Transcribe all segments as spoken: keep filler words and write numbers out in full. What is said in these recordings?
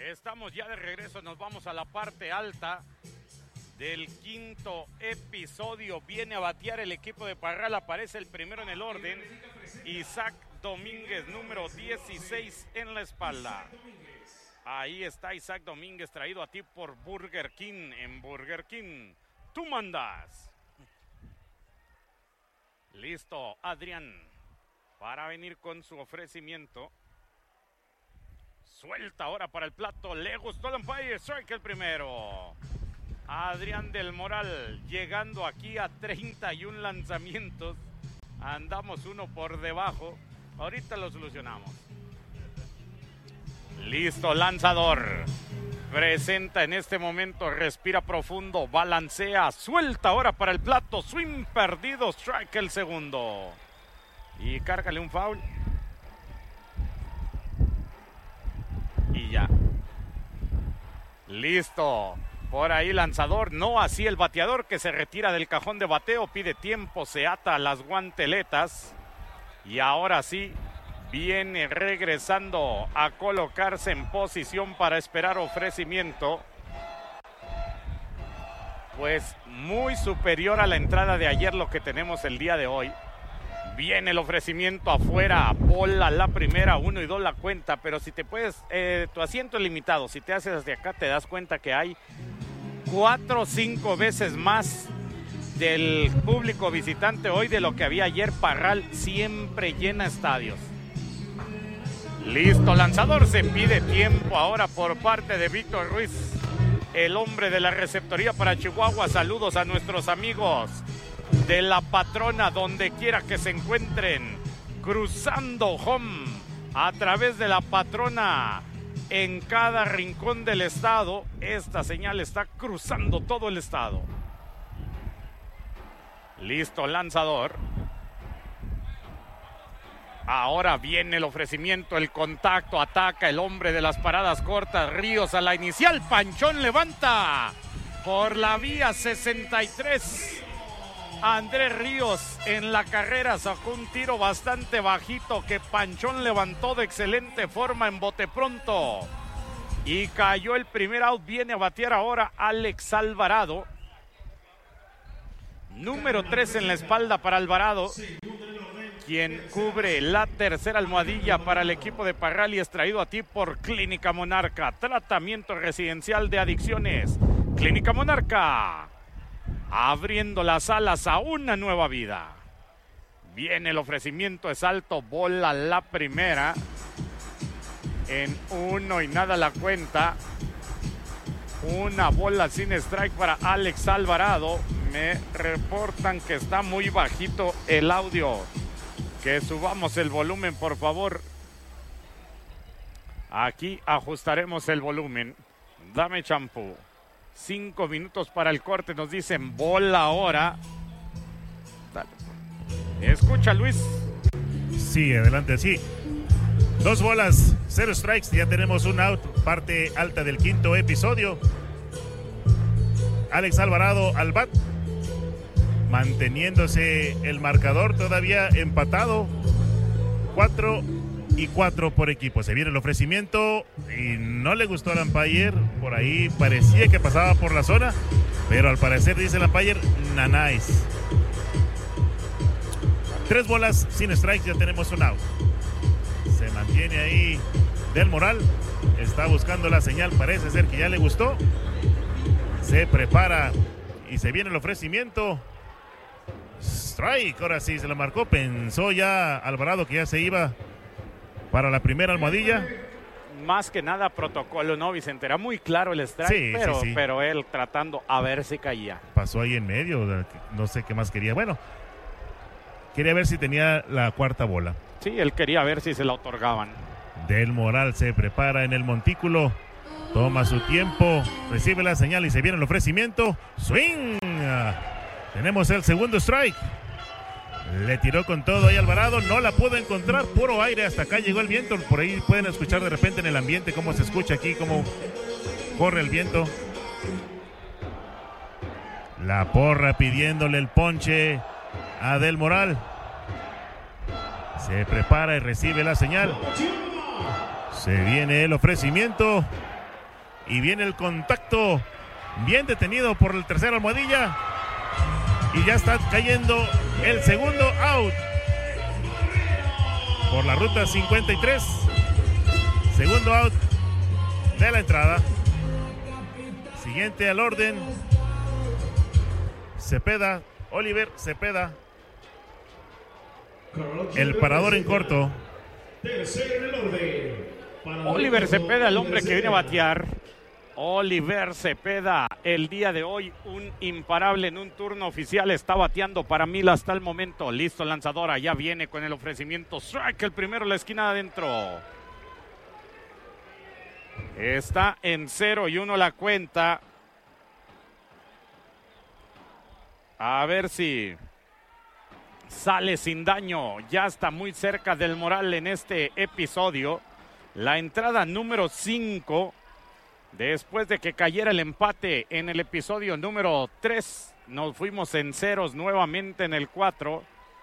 Estamos ya de regreso, nos vamos a la parte alta del quinto episodio. Viene a batear el equipo de Parral, aparece el primero en el orden, Isaac Domínguez, número dieciséis en la espalda. Ahí está Isaac Domínguez, traído a ti por Burger King. En Burger King, tú mandas. Listo, Adrián, para venir con su ofrecimiento. Suelta ahora para el plato, le gustó el umpire, strike el primero. Adrián del Moral llegando aquí a treinta y un lanzamientos. Andamos uno por debajo, ahorita lo solucionamos. Listo, lanzador. Presenta en este momento, respira profundo, balancea, suelta ahora para el plato, swing perdido, strike el segundo. Y cárgale un foul. Y ya. Listo. Por ahí lanzador, no así el bateador, que se retira del cajón de bateo, pide tiempo, se ata las guanteletas. Y ahora sí, viene regresando a colocarse en posición para esperar ofrecimiento. Pues muy superior a la entrada de ayer lo que tenemos el día de hoy. Viene el ofrecimiento afuera, bola la primera, uno y dos la cuenta, pero si te puedes, eh, tu asiento es limitado, si te haces desde acá te das cuenta que hay cuatro o cinco veces más del público visitante hoy de lo que había ayer. Parral siempre llena estadios. Listo, lanzador, se pide tiempo ahora por parte de Víctor Ruiz, el hombre de la receptoría para Chihuahua. Saludos a nuestros amigos de La Patrona, donde quiera que se encuentren, cruzando home a través de La Patrona en cada rincón del estado. Esta señal está cruzando todo el estado. Listo, lanzador. Ahora viene el ofrecimiento, el contacto, ataca el hombre de las paradas cortas, Ríos a la inicial, Panchón levanta por la vía sesenta y tres. Andrés Ríos en la carrera sacó un tiro bastante bajito que Panchón levantó de excelente forma en bote pronto. Y cayó el primer out. Viene a batear ahora Alex Alvarado. Número tres en la espalda para Alvarado, quien cubre la tercera almohadilla para el equipo de Parral y es traído a ti por Clínica Monarca. Tratamiento residencial de adicciones. Clínica Monarca, abriendo las alas a una nueva vida. Viene el ofrecimiento, es alto, bola la primera. En uno y nada la cuenta. Una bola sin strike para Alex Alvarado. Me reportan que está muy bajito el audio. Que subamos el volumen, por favor. Aquí ajustaremos el volumen. Dame champú. Cinco minutos para el corte, nos dicen bola ahora. Dale. Escucha, Luis. Sí, adelante, sí. Dos bolas, cero strikes, ya tenemos un out, parte alta del quinto episodio. Alex Alvarado al bat, manteniéndose el marcador todavía empatado. Cuatro y cuatro por equipo. Se viene el ofrecimiento y no le gustó al umpire. Por ahí parecía que pasaba por la zona, pero al parecer dice el umpire, nanáis. Tres bolas sin strikes, ya tenemos un out. Se mantiene ahí Del Moral, está buscando la señal, parece ser que ya le gustó. Se prepara y se viene el ofrecimiento. Strike, ahora sí se lo marcó. Pensó ya Alvarado que ya se iba para la primera almohadilla. Más que nada protocolo, ¿no, Vicente? Era muy claro el strike, sí, pero, sí, sí. pero él tratando a ver si caía. Pasó ahí en medio, no sé qué más quería. Bueno, quería ver si tenía la cuarta bola. Sí, él quería ver si se la otorgaban. Del Moral se prepara en el montículo, toma su tiempo, recibe la señal y se viene el ofrecimiento. Swing. Tenemos el segundo strike. Le tiró con todo ahí Alvarado, no la pudo encontrar, puro aire, hasta acá llegó el viento. Por ahí pueden escuchar de repente en el ambiente cómo se escucha aquí, cómo corre el viento. La porra pidiéndole el ponche a Del Moral. Se prepara y recibe la señal. Se viene el ofrecimiento. Y viene el contacto bien detenido por el tercer almohadilla. Y ya está cayendo el segundo out. Por la ruta cincuenta y tres. Segundo out de la entrada. Siguiente al orden. Cepeda, Oliver Cepeda. El parador en corto. Oliver Cepeda, el hombre que viene a batear. Oliver Cepeda, el día de hoy, un imparable en un turno oficial. Está bateando para Mil hasta el momento. Listo, lanzadora, ya viene con el ofrecimiento. Strike, el primero, la esquina adentro. Está en cero y uno la cuenta. A ver si sale sin daño. Ya está muy cerca del Moral en este episodio. La entrada número cinco. Después de que cayera el empate en el episodio número tres, nos fuimos en ceros nuevamente en el cuatro.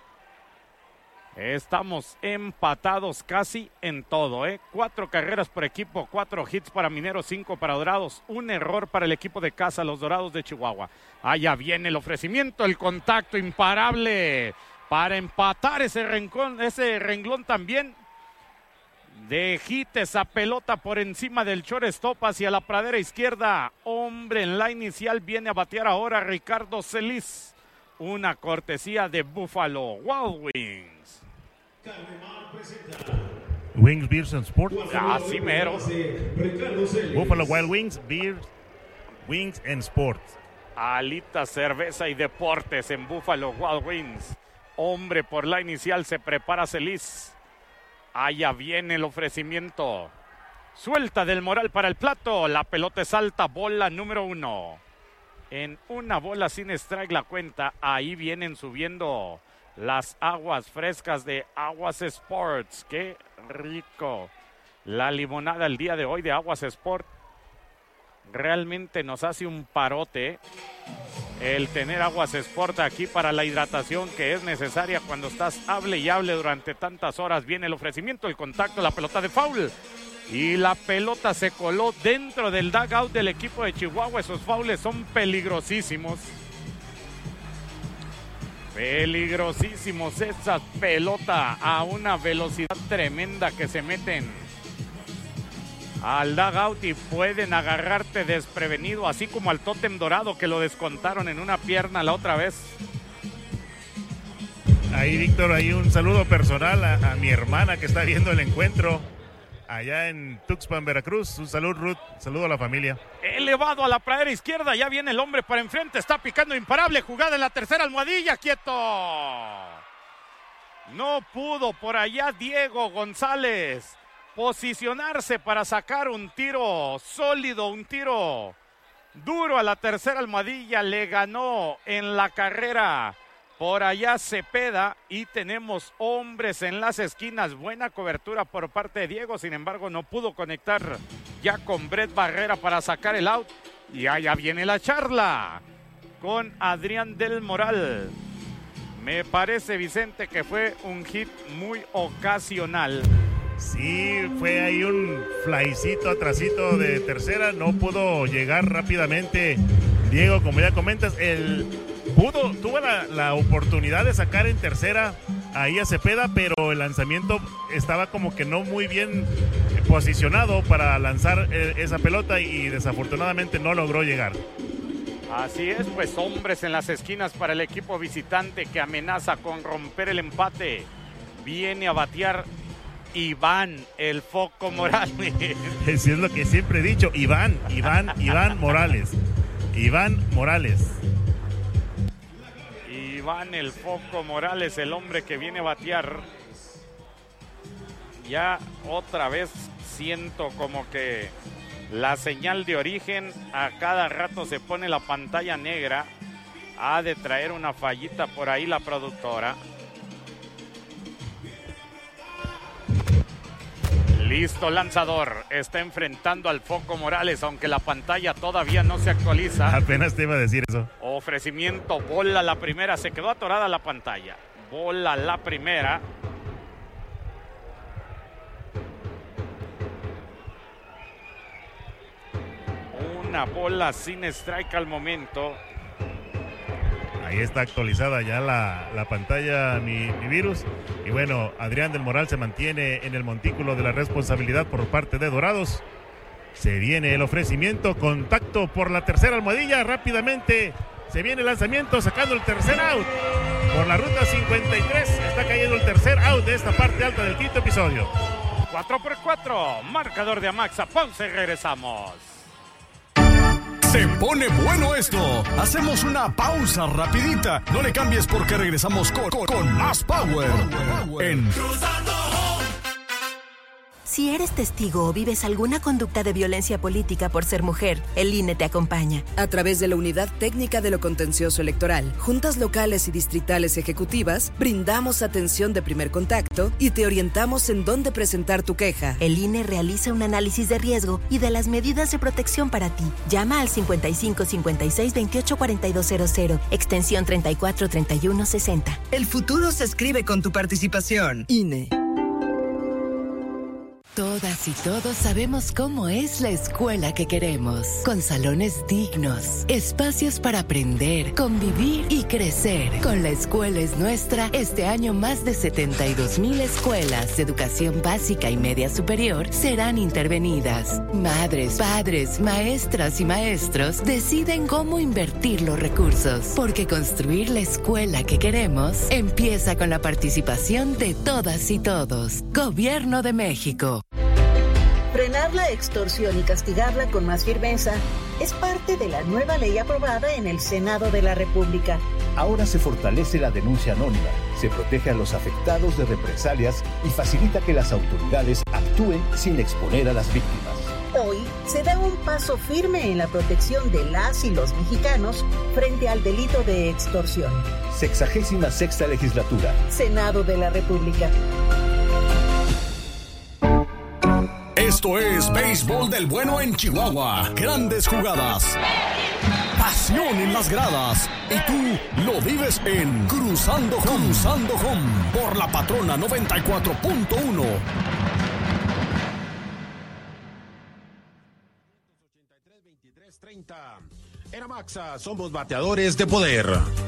Estamos empatados casi en todo, ¿eh? Cuatro carreras por equipo, cuatro hits para Mineros, cinco para Dorados, un error para el equipo de casa, los Dorados de Chihuahua. Allá viene el ofrecimiento, el contacto imparable para empatar ese renglón, ese renglón también. De hit esa pelota por encima del shortstop hacia la pradera izquierda. Hombre en la inicial, viene a batear ahora Ricardo Celis. Una cortesía de Buffalo Wild Wings. Wings, Beers and Sports. Así mero. Buffalo Wild Wings, Beers, Wings and Sports. Alitas, cerveza y deportes en Buffalo Wild Wings. Hombre por la inicial, se prepara Celis. Allá viene el ofrecimiento. Suelta del Moral para el plato. La pelota es alta, bola número uno. En una bola sin strike la cuenta. Ahí vienen subiendo las aguas frescas de Aguas Sports. ¡Qué rico! La limonada el día de hoy de Aguas Sport realmente nos hace un parote el tener Aguas Sport aquí para la hidratación que es necesaria cuando estás hable y hable durante tantas horas. Viene el ofrecimiento, el contacto, la pelota de foul y la pelota se coló dentro del dugout del equipo de Chihuahua. Esos fouls son peligrosísimos. Peligrosísimos esas pelotas a una velocidad tremenda que se meten al dugout y pueden agarrarte desprevenido, así como al Tótem Dorado que lo descontaron en una pierna la otra vez. Ahí, Víctor, ahí un saludo personal a, a mi hermana que está viendo el encuentro allá en Tuxpan, Veracruz. Un saludo, Ruth, saludo a la familia. Elevado a la pradera izquierda, ya viene el hombre para enfrente, está picando imparable, jugada en la tercera almohadilla, quieto. No pudo por allá Diego González posicionarse para sacar un tiro sólido, un tiro duro a la tercera almohadilla. Le ganó en la carrera por allá Cepeda y tenemos hombres en las esquinas. Buena cobertura por parte de Diego, sin embargo no pudo conectar ya con Brett Barrera para sacar el out. Y allá viene la charla con Adrián del Moral. Me parece, Vicente, que fue un hit muy ocasional. Sí, fue ahí un flycito atrasito de tercera, no pudo llegar rápidamente Diego, como ya comentas. El pudo, tuvo la, la oportunidad de sacar en tercera ahí a Cepeda, pero el lanzamiento estaba como que no muy bien posicionado para lanzar esa pelota y desafortunadamente no logró llegar. Así es, pues hombres en las esquinas para el equipo visitante que amenaza con romper el empate. Viene a batear Iván, el Foco Morales. Eso es lo que siempre he dicho, Iván, Iván, Iván Morales. Iván Morales. Iván, el Foco Morales, el hombre que viene a batear. Ya otra vez siento como que la señal de origen a cada rato se pone la pantalla negra. Ha de traer una fallita por ahí la productora. Listo, lanzador. Está enfrentando al Foco Morales, aunque la pantalla todavía no se actualiza. Apenas te iba a decir eso. Ofrecimiento, bola la primera. Se quedó atorada la pantalla. Bola la primera. Una bola sin strike al momento. Ahí está actualizada ya la, la pantalla, mi, mi virus. Y bueno, Adrián del Moral se mantiene en el montículo de la responsabilidad por parte de Dorados. Se viene el ofrecimiento, contacto por la tercera almohadilla, rápidamente se viene el lanzamiento, sacando el tercer out. Por la ruta cincuenta y tres está cayendo el tercer out de esta parte alta del quinto episodio. cuatro por cuatro, marcador de Amaxa, pausa y regresamos. Se pone bueno esto. Hacemos una pausa rapidita. No le cambies porque regresamos con, con, con más power, power. En Cruzando Home. Si eres testigo o vives alguna conducta de violencia política por ser mujer, el I N E te acompaña. A través de la Unidad Técnica de lo Contencioso Electoral, juntas locales y distritales ejecutivas, brindamos atención de primer contacto y te orientamos en dónde presentar tu queja. El I N E realiza un análisis de riesgo y de las medidas de protección para ti. Llama al cincuenta y cinco cincuenta y seis veintiocho cuarenta y dos cero cero, extensión treinta y cuatro treinta y uno sesenta. El futuro se escribe con tu participación. I N E. Todas y todos sabemos cómo es la escuela que queremos, con salones dignos, espacios para aprender, convivir y crecer. Con La Escuela es Nuestra, este año más de setenta y dos mil escuelas de educación básica y media superior serán intervenidas. Madres, padres, maestras y maestros deciden cómo invertir los recursos, porque construir la escuela que queremos empieza con la participación de todas y todos. Gobierno de México. Frenar la extorsión y castigarla con más firmeza es parte de la nueva ley aprobada en el Senado de la República. Ahora se fortalece la denuncia anónima, se protege a los afectados de represalias y facilita que las autoridades actúen sin exponer a las víctimas. Hoy se da un paso firme en la protección de las y los mexicanos frente al delito de extorsión. Sexagésima sexta legislatura. Senado de la República. Esto es Béisbol del Bueno en Chihuahua. Grandes jugadas. Pasión en las gradas. Y tú lo vives en Cruzando Home. Cruzando Home. Por la Patrona noventa y cuatro punto uno. En Amaxa somos bateadores de poder.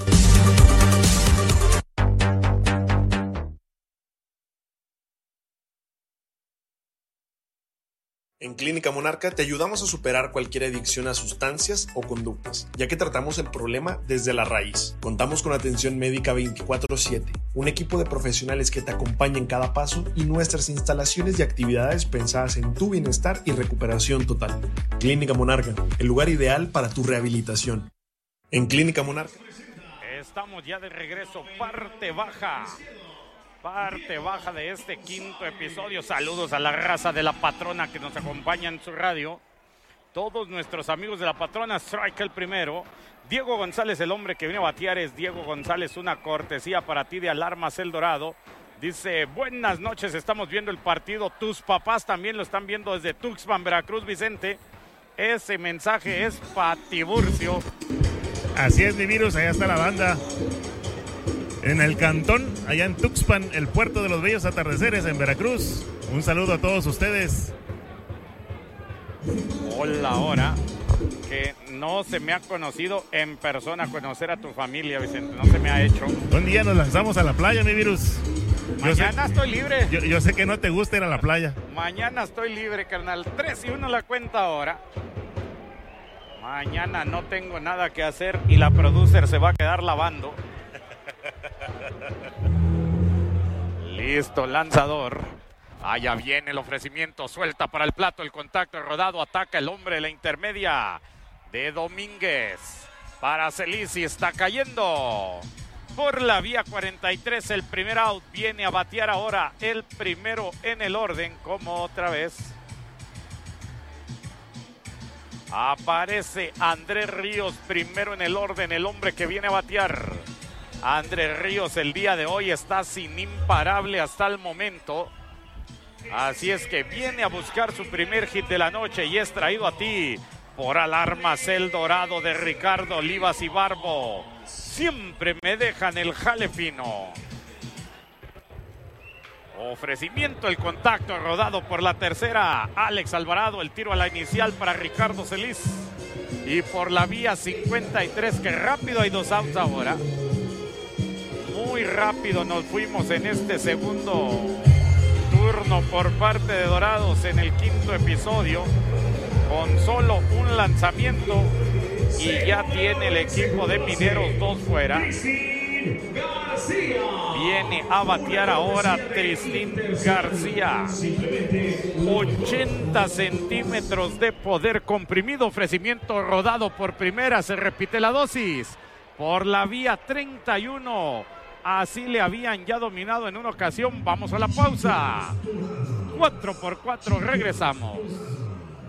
En Clínica Monarca te ayudamos a superar cualquier adicción a sustancias o conductas, ya que tratamos el problema desde la raíz. Contamos con atención médica veinticuatro siete, un equipo de profesionales que te acompaña en cada paso y nuestras instalaciones y actividades pensadas en tu bienestar y recuperación total. Clínica Monarca, el lugar ideal para tu rehabilitación. En Clínica Monarca. Estamos ya de regreso, parte baja. Parte baja de este quinto episodio. Saludos a la raza de la Patrona que nos acompaña en su radio. Todos nuestros amigos de la Patrona. Strike el primero. Diego González, el hombre que viene a batear es Diego González. Una cortesía para ti de Alarmas El Dorado. Dice, buenas noches, estamos viendo el partido. Tus papás también lo están viendo desde Tuxpan, Veracruz, Vicente. Ese mensaje es para Tiburcio. Así es, mi virus, allá está la banda. En el Cantón, allá en Tuxpan, el puerto de los bellos atardeceres en Veracruz. Un saludo a todos ustedes. Hola, ahora que no se me ha conocido en persona conocer a tu familia, Vicente, no se me ha hecho. Un día nos lanzamos a la playa, mi virus. Yo Mañana sé, estoy libre. Yo, yo sé que no te gusta ir a la playa. Mañana estoy libre, carnal. tres y uno la cuenta ahora. Mañana no tengo nada que hacer y la producer se va a quedar lavando. Listo, lanzador. Allá viene el ofrecimiento, suelta para el plato, el contacto rodado, ataca el hombre de la intermedia de Domínguez. Para Celici, está cayendo por la vía cuarenta y tres, el primer out. Viene a batear ahora el primero en el orden, como otra vez. Aparece Andrés Ríos primero en el orden, el hombre que viene a batear. Andrés Ríos el día de hoy está sin imparable hasta el momento. Así es que viene a buscar su primer hit de la noche y es traído a ti por Alarmas El Dorado de Ricardo Olivas y Barbo. Siempre me dejan el jale fino. Ofrecimiento, el contacto rodado por la tercera. Alex Alvarado, el tiro a la inicial para Ricardo Celis. Y por la vía cincuenta y tres, que rápido hay dos outs ahora. Muy rápido nos fuimos en este segundo turno por parte de Dorados en el quinto episodio. Con solo un lanzamiento y ya tiene el equipo de Mineros dos fuera. Viene a batear ahora Tristín García. ochenta centímetros de poder comprimido. Ofrecimiento rodado por primera. Se repite la dosis. Por la vía treinta y uno. Así le habían ya dominado en una ocasión. Vamos a la pausa. cuatro por cuatro. Regresamos.